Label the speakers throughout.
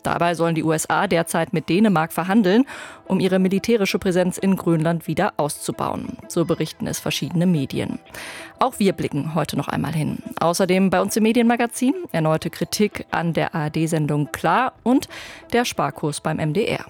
Speaker 1: Dabei sollen die USA derzeit mit Dänemark verhandeln, um ihre militärische Präsenz in Grönland wieder auszubauen. So berichten es verschiedene Medien. Auch wir blicken heute noch einmal hin. Außerdem bei uns im Medienmagazin erneute Kritik an der ARD-Sendung Klar und der Sparkurs beim MDR.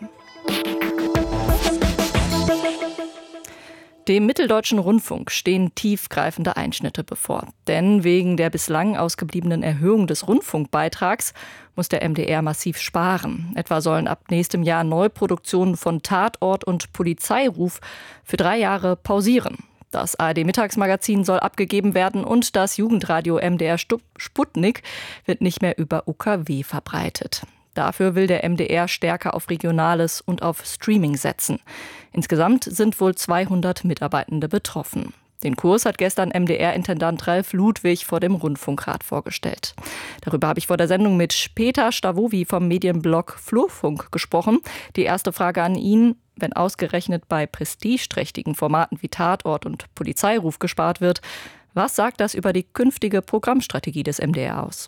Speaker 1: Dem Mitteldeutschen Rundfunk stehen tiefgreifende Einschnitte bevor. Denn wegen der bislang ausgebliebenen Erhöhung des Rundfunkbeitrags muss der MDR massiv sparen. Etwa sollen ab nächstem Jahr Neuproduktionen von Tatort und Polizeiruf für 3 Jahre pausieren. Das ARD-Mittagsmagazin soll abgegeben werden und das Jugendradio MDR Sputnik wird nicht mehr über UKW verbreitet. Dafür will der MDR stärker auf Regionales und auf Streaming setzen. Insgesamt sind wohl 200 Mitarbeitende betroffen. Den Kurs hat gestern MDR-Intendant Ralf Ludwig vor dem Rundfunkrat vorgestellt. Darüber habe ich vor der Sendung mit Peter Stavovi vom Medienblog Flurfunk gesprochen. Die erste Frage an ihn: Wenn ausgerechnet bei prestigeträchtigen Formaten wie Tatort und Polizeiruf gespart wird, was sagt das über die künftige Programmstrategie des MDR aus?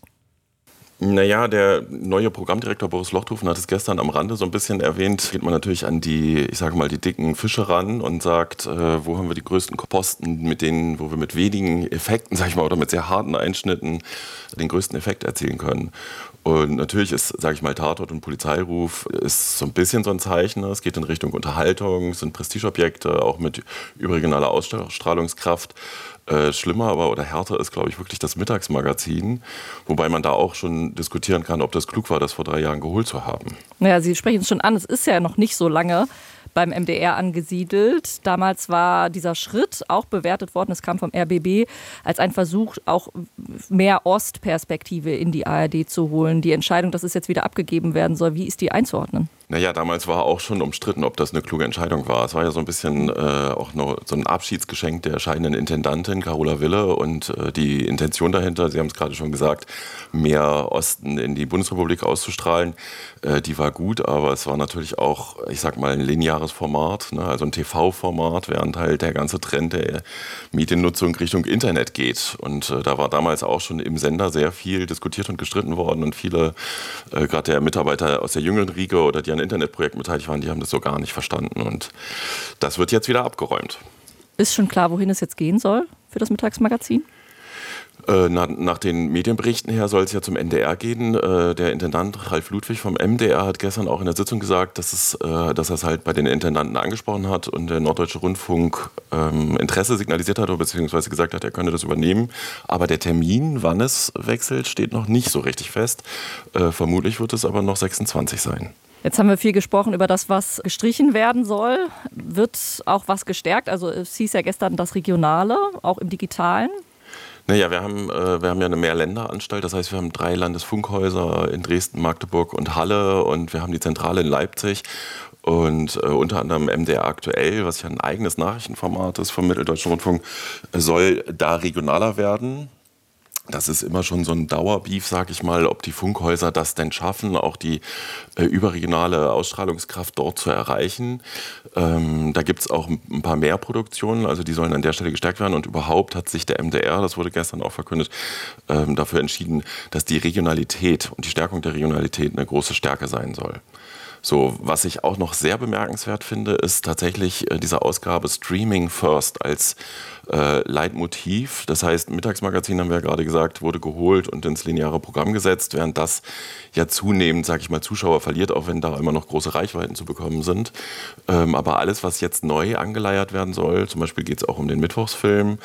Speaker 2: Naja, der neue Programmdirektor Boris Lochthofen hat es gestern am Rande so ein bisschen erwähnt. Geht man natürlich an die, die dicken Fische ran und sagt, wo haben wir die größten Posten, wo wir mit wenigen Effekten, oder mit sehr harten Einschnitten den größten Effekt erzielen können. Und natürlich ist, Tatort und Polizeiruf ist so ein bisschen so ein Zeichen. Es geht in Richtung Unterhaltung, es sind Prestigeobjekte, auch mit überregionaler Ausstrahlungskraft. Schlimmer oder härter ist, glaube ich, wirklich das Mittagsmagazin. Wobei man da auch schon diskutieren kann, ob das klug war, das vor 3 Jahren geholt zu haben.
Speaker 1: Ja, Sie sprechen es schon an, es ist ja noch nicht so lange beim MDR angesiedelt. Damals war dieser Schritt auch bewertet worden, es kam vom RBB, als ein Versuch, auch mehr Ostperspektive in die ARD zu holen. Die Entscheidung, dass es jetzt wieder abgegeben werden soll, wie ist die einzuordnen?
Speaker 2: Naja, damals war auch schon umstritten, ob das eine kluge Entscheidung war. Es war ja so ein bisschen auch noch so ein Abschiedsgeschenk der scheidenden Intendantin Carola Wille und die Intention dahinter, Sie haben es gerade schon gesagt, mehr Osten in die Bundesrepublik auszustrahlen, die war gut, aber es war natürlich auch, ein lineares Format, ne, also ein TV-Format, während halt der ganze Trend der Mediennutzung Richtung Internet geht. Und da war damals auch schon im Sender sehr viel diskutiert und gestritten worden und viele, gerade der Mitarbeiter aus der jüngeren Riege oder die an Internetprojekten beteiligt waren, die haben das so gar nicht verstanden. Und das wird jetzt wieder abgeräumt.
Speaker 1: Ist schon klar, wohin es jetzt gehen soll für das Mittagsmagazin?
Speaker 2: Nach den Medienberichten her soll es ja zum NDR gehen. Der Intendant Ralf Ludwig vom MDR hat gestern auch in der Sitzung gesagt, dass er es halt bei den Intendanten angesprochen hat und der Norddeutsche Rundfunk Interesse signalisiert hat, beziehungsweise gesagt hat, er könne das übernehmen. Aber der Termin, wann es wechselt, steht noch nicht so richtig fest. Vermutlich wird es aber noch 26 sein.
Speaker 1: Jetzt haben wir viel gesprochen über das, was gestrichen werden soll. Wird auch was gestärkt? Also es hieß ja gestern das Regionale, auch im Digitalen.
Speaker 2: Naja, wir haben ja eine Mehrländeranstalt, das heißt, wir haben 3 Landesfunkhäuser in Dresden, Magdeburg und Halle und wir haben die Zentrale in Leipzig und unter anderem MDR aktuell, was ja ein eigenes Nachrichtenformat ist vom Mitteldeutschen Rundfunk, soll da regionaler werden. Das ist immer schon so ein Dauerbeef, ob die Funkhäuser das denn schaffen, auch die überregionale Ausstrahlungskraft dort zu erreichen. Da gibt es auch ein paar mehr Produktionen, also die sollen an der Stelle gestärkt werden. Und überhaupt hat sich der MDR, das wurde gestern auch verkündet, dafür entschieden, dass die Regionalität und die Stärkung der Regionalität eine große Stärke sein soll. So, was ich auch noch sehr bemerkenswert finde, ist tatsächlich diese Ausgabe Streaming First als Leitmotiv. Das heißt, Mittagsmagazin, haben wir ja gerade gesagt, wurde geholt und ins lineare Programm gesetzt, während das ja zunehmend, Zuschauer verliert, auch wenn da immer noch große Reichweiten zu bekommen sind. Aber alles, was jetzt neu angeleiert werden soll, zum Beispiel geht es auch um den Mittwochsfilm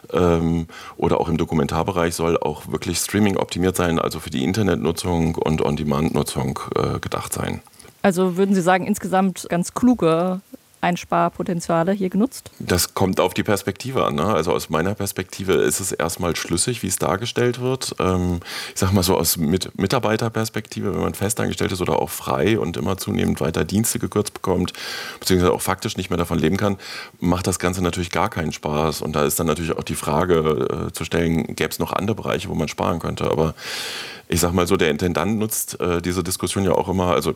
Speaker 2: oder auch im Dokumentarbereich, soll auch wirklich Streaming optimiert sein, also für die Internetnutzung und On-Demand-Nutzung gedacht sein.
Speaker 1: Also würden Sie sagen, insgesamt ganz kluge Einsparpotenziale hier genutzt?
Speaker 2: Das kommt auf die Perspektive an. Ne? Also aus meiner Perspektive ist es erstmal schlüssig, wie es dargestellt wird. Aus Mitarbeiterperspektive, wenn man festangestellt ist oder auch frei und immer zunehmend weiter Dienste gekürzt bekommt, beziehungsweise auch faktisch nicht mehr davon leben kann, macht das Ganze natürlich gar keinen Spaß. Und da ist dann natürlich auch die Frage zu stellen, gäbe es noch andere Bereiche, wo man sparen könnte. Aber ich sag mal so, der Intendant nutzt diese Diskussion ja auch immer, also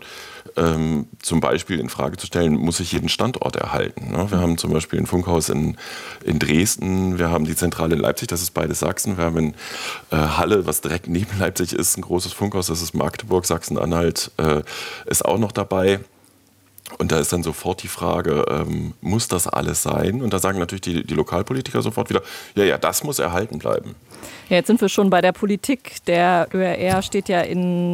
Speaker 2: zum Beispiel in Frage zu stellen, muss sich jeden Standort erhalten. Ne? Wir haben zum Beispiel ein Funkhaus in Dresden, wir haben die Zentrale in Leipzig, das ist beides Sachsen, wir haben in Halle, was direkt neben Leipzig ist, ein großes Funkhaus, das ist Magdeburg, Sachsen-Anhalt ist auch noch dabei. Und da ist dann sofort die Frage, muss das alles sein? Und da sagen natürlich die Lokalpolitiker sofort wieder, ja, das muss erhalten bleiben.
Speaker 1: Ja, jetzt sind wir schon bei der Politik. Der ÖRR steht ja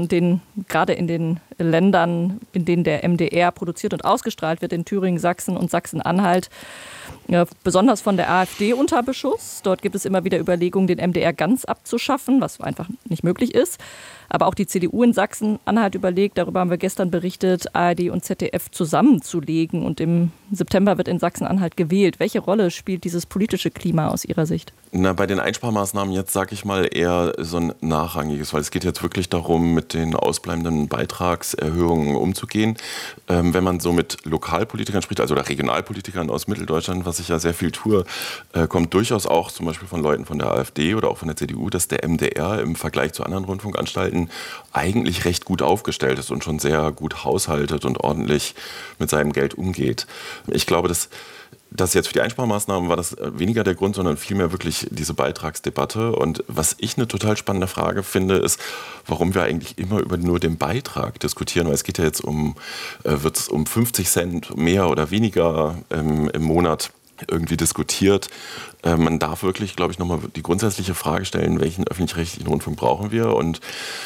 Speaker 1: gerade in den Ländern, in denen der MDR produziert und ausgestrahlt wird, in Thüringen, Sachsen und Sachsen-Anhalt, besonders von der AfD unter Beschuss. Dort gibt es immer wieder Überlegungen, den MDR ganz abzuschaffen, was einfach nicht möglich ist. Aber auch die CDU in Sachsen-Anhalt überlegt, darüber haben wir gestern berichtet, ARD und ZDF zusammenzulegen. Und im September wird in Sachsen-Anhalt gewählt. Welche Rolle spielt dieses politische Klima aus Ihrer Sicht?
Speaker 2: Na, bei den Einsparmaßnahmen jetzt, sage ich mal, eher so ein nachrangiges, weil es geht jetzt wirklich darum, mit den ausbleibenden Beitragserhöhungen umzugehen. Wenn man so mit Lokalpolitikern spricht, also oder Regionalpolitikern aus Mitteldeutschland, was ich ja sehr viel tue, kommt durchaus auch zum Beispiel von Leuten von der AfD oder auch von der CDU, dass der MDR im Vergleich zu anderen Rundfunkanstalten eigentlich recht gut aufgestellt ist und schon sehr gut haushaltet und ordentlich mit seinem Geld umgeht. Ich glaube, dass jetzt für die Einsparmaßnahmen war das weniger der Grund, sondern vielmehr wirklich diese Beitragsdebatte. Und was ich eine total spannende Frage finde, ist, warum wir eigentlich immer über nur den Beitrag diskutieren. Weil es geht ja jetzt wird es um 50 Cent mehr oder weniger im Monat irgendwie diskutiert. Man darf wirklich, glaube ich, nochmal die grundsätzliche Frage stellen, welchen öffentlich-rechtlichen Rundfunk brauchen wir? Und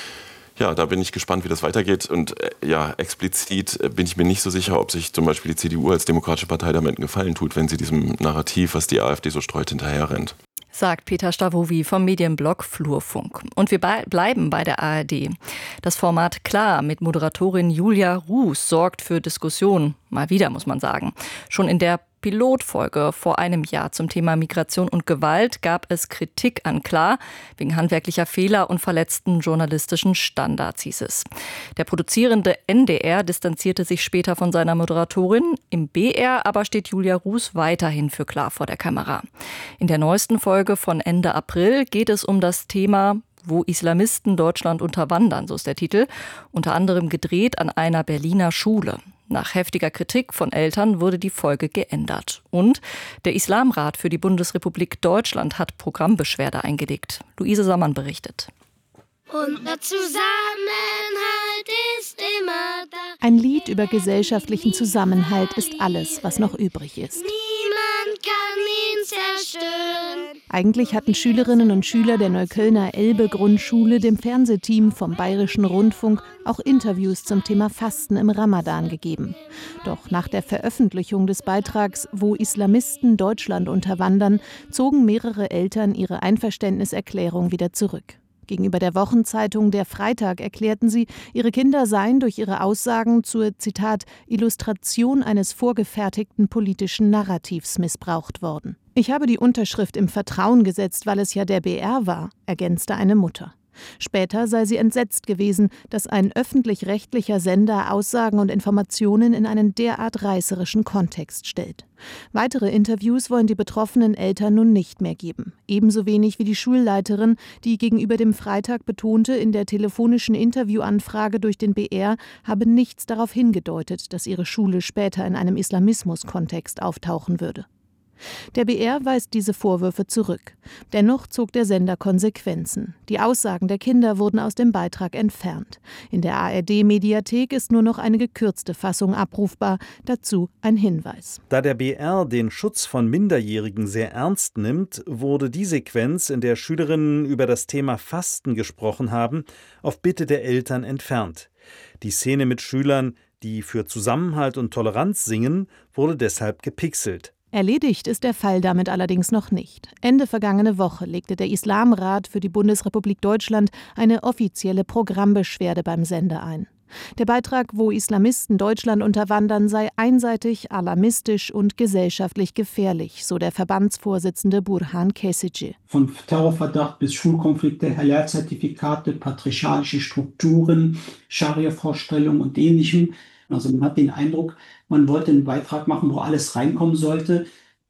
Speaker 2: ja, da bin ich gespannt, wie das weitergeht. Und explizit bin ich mir nicht so sicher, ob sich zum Beispiel die CDU als demokratische Partei damit einen Gefallen tut, wenn sie diesem Narrativ, was die AfD so streut, hinterherrennt.
Speaker 1: Sagt Peter Stavovi vom Medienblog Flurfunk. Und wir bleiben bei der ARD. Das Format Klar mit Moderatorin Julia Ruß sorgt für Diskussionen. Mal wieder, muss man sagen. Schon in der Pilotfolge vor einem Jahr zum Thema Migration und Gewalt gab es Kritik an Klar wegen handwerklicher Fehler und verletzten journalistischen Standards, hieß es. Der produzierende NDR distanzierte sich später von seiner Moderatorin. Im BR aber steht Julia Ruß weiterhin für Klar vor der Kamera. In der neuesten Folge von Ende April geht es um das Thema Wo Islamisten Deutschland unterwandern, so ist der Titel, unter anderem gedreht an einer Berliner Schule. Nach heftiger Kritik von Eltern wurde die Folge geändert. Und der Islamrat für die Bundesrepublik Deutschland hat Programmbeschwerde eingelegt. Luise Sammann berichtet.
Speaker 3: Unser Zusammenhalt ist immer da.
Speaker 4: Ein Lied über gesellschaftlichen Zusammenhalt ist alles, was noch übrig ist.
Speaker 3: Niemand kann ihn zerstören.
Speaker 4: Eigentlich hatten Schülerinnen und Schüler der Neuköllner Elbe-Grundschule dem Fernsehteam vom Bayerischen Rundfunk auch Interviews zum Thema Fasten im Ramadan gegeben. Doch nach der Veröffentlichung des Beitrags Wo Islamisten Deutschland unterwandern, zogen mehrere Eltern ihre Einverständniserklärung wieder zurück. Gegenüber der Wochenzeitung Der Freitag erklärten sie, ihre Kinder seien durch ihre Aussagen zur, Zitat, Illustration eines vorgefertigten politischen Narrativs missbraucht worden. Ich habe die Unterschrift im Vertrauen gesetzt, weil es ja der BR war, ergänzte eine Mutter. Später sei sie entsetzt gewesen, dass ein öffentlich-rechtlicher Sender Aussagen und Informationen in einen derart reißerischen Kontext stellt. Weitere Interviews wollen die betroffenen Eltern nun nicht mehr geben. Ebenso wenig wie die Schulleiterin, die gegenüber dem Freitag betonte, in der telefonischen Interviewanfrage durch den BR habe nichts darauf hingedeutet, dass ihre Schule später in einem Islamismus-Kontext auftauchen würde. Der BR weist diese Vorwürfe zurück. Dennoch zog der Sender Konsequenzen. Die Aussagen der Kinder wurden aus dem Beitrag entfernt. In der ARD-Mediathek ist nur noch eine gekürzte Fassung abrufbar. Dazu ein Hinweis.
Speaker 5: Da der BR den Schutz von Minderjährigen sehr ernst nimmt, wurde die Sequenz, in der Schülerinnen über das Thema Fasten gesprochen haben, auf Bitte der Eltern entfernt. Die Szene mit Schülern, die für Zusammenhalt und Toleranz singen, wurde deshalb gepixelt.
Speaker 4: Erledigt ist der Fall damit allerdings noch nicht. Ende vergangene Woche legte der Islamrat für die Bundesrepublik Deutschland eine offizielle Programmbeschwerde beim Sender ein. Der Beitrag Wo Islamisten Deutschland unterwandern sei einseitig, alarmistisch und gesellschaftlich gefährlich, so der Verbandsvorsitzende Burhan Kesici.
Speaker 6: Von Terrorverdacht bis Schulkonflikte, Halal-Zertifikate, patriarchalische Strukturen, Scharia-Vorstellungen und Ähnlichem. Also man hat den Eindruck, man wollte einen Beitrag machen, wo alles reinkommen sollte.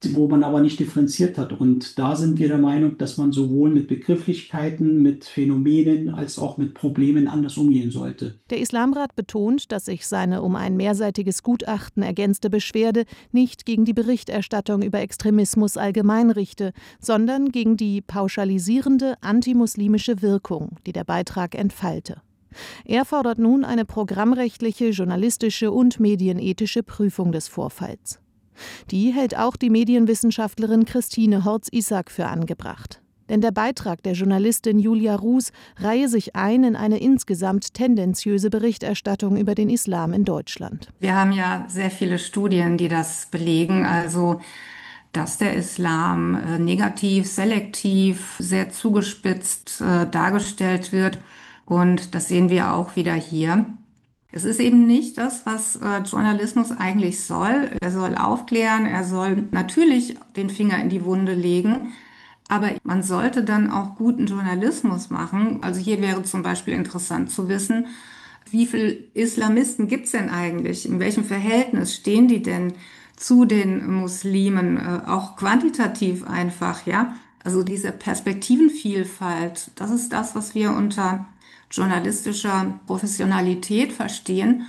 Speaker 6: wo man aber nicht differenziert hat. Und da sind wir der Meinung, dass man sowohl mit Begrifflichkeiten, mit Phänomenen als auch mit Problemen anders umgehen sollte.
Speaker 4: Der Islamrat betont, dass sich seine um ein mehrseitiges Gutachten ergänzte Beschwerde nicht gegen die Berichterstattung über Extremismus allgemein richte, sondern gegen die pauschalisierende antimuslimische Wirkung, die der Beitrag entfalte. Er fordert nun eine programmrechtliche, journalistische und medienethische Prüfung des Vorfalls. Die hält auch die Medienwissenschaftlerin Christine Horz-Issack für angebracht. Denn der Beitrag der Journalistin Julia Ruß reihe sich ein in eine insgesamt tendenziöse Berichterstattung über den Islam in Deutschland.
Speaker 7: Wir haben ja sehr viele Studien, die das belegen, also dass der Islam negativ, selektiv, sehr zugespitzt dargestellt wird. Und das sehen wir auch wieder hier. Es ist eben nicht das, was Journalismus eigentlich soll. Er soll aufklären, er soll natürlich den Finger in die Wunde legen, aber man sollte dann auch guten Journalismus machen. Also hier wäre zum Beispiel interessant zu wissen, wie viele Islamisten gibt es denn eigentlich? In welchem Verhältnis stehen die denn zu den Muslimen? Auch quantitativ einfach, ja? Also diese Perspektivenvielfalt, das ist das, was wir unter journalistischer Professionalität verstehen.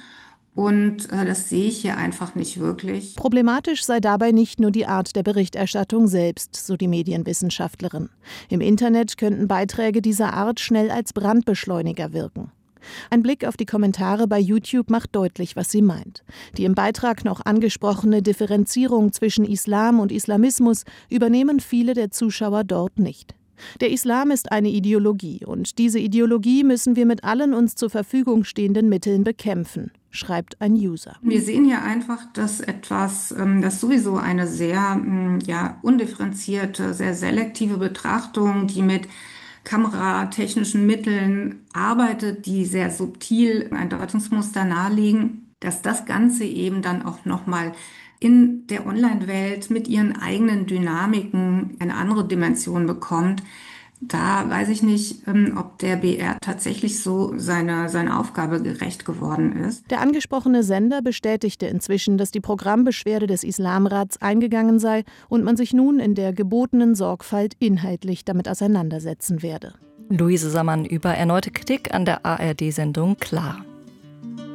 Speaker 7: Und das sehe ich hier einfach nicht wirklich.
Speaker 4: Problematisch sei dabei nicht nur die Art der Berichterstattung selbst, so die Medienwissenschaftlerin. Im Internet könnten Beiträge dieser Art schnell als Brandbeschleuniger wirken. Ein Blick auf die Kommentare bei YouTube macht deutlich, was sie meint. Die im Beitrag noch angesprochene Differenzierung zwischen Islam und Islamismus übernehmen viele der Zuschauer dort nicht. Der Islam ist eine Ideologie und diese Ideologie müssen wir mit allen uns zur Verfügung stehenden Mitteln bekämpfen, schreibt ein User.
Speaker 7: Wir sehen hier einfach, dass das sowieso eine sehr undifferenzierte, sehr selektive Betrachtung, die mit kameratechnischen Mitteln arbeitet, die sehr subtil ein Deutungsmuster nahelegen, dass das Ganze eben dann auch nochmal in der Online-Welt mit ihren eigenen Dynamiken eine andere Dimension bekommt. Da weiß ich nicht, ob der BR tatsächlich so seiner Aufgabe gerecht geworden ist.
Speaker 4: Der angesprochene Sender bestätigte inzwischen, dass die Programmbeschwerde des Islamrats eingegangen sei und man sich nun in der gebotenen Sorgfalt inhaltlich damit auseinandersetzen werde.
Speaker 1: Luise Sammann über erneute Kritik an der ARD-Sendung Klar.